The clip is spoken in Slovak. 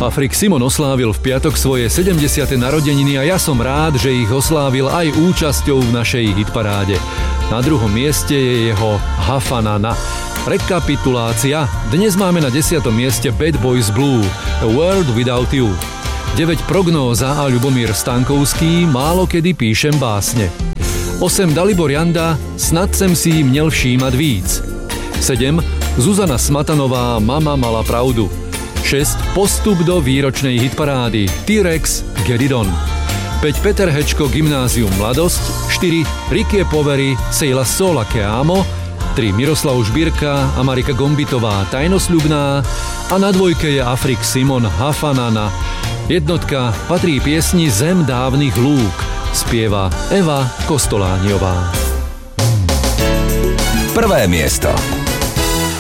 Afrik Simon oslávil v piatok svoje 70. narodeniny a ja som rád, že ich oslávil aj účasťou v našej hitparáde. Na druhom mieste je jeho Hafanana. Rekapitulácia. Dnes máme na 10. mieste Bad Boys Blue, A World Without You. 9 prognóza a Ľubomír Stankovský, Málo kedy píšem básne. 8 Dalibor Janda, Snad sem si měl všímat víc. 7 Zuzana Smatanová, Mama mala pravdu. 6 Postup do výročnej hitparády, T-Rex, Get It On. 5 Peter Hečko, Gymnázium Mladosť. 4 Rikie Poveri, Sei la sola che amo. 3 Miroslav Žbírka a Marika Gombitová, Tajnosľubná. A na dvojke je Afrik Simon, Hafanana. Jednotka patrí piesni Zem dávnych lúk. Spieva Eva Kostolániová. Prvé miesto.